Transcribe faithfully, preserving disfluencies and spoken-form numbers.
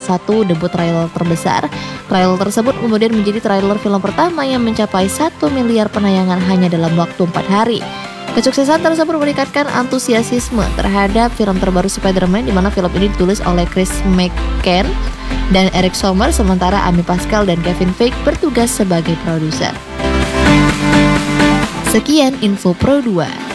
satu debut trailer terbesar. Trailer tersebut kemudian menjadi trailer film pertama yang mencapai satu miliar penayangan hanya dalam waktu empat hari. Kesuksesan tersebut meningkatkan antusiasme terhadap film terbaru Spider-Man, di mana film ini ditulis oleh Chris McCann dan Eric Sommer, sementara Amy Pascal dan Kevin Feige bertugas sebagai produser. Sekian info Pro dua.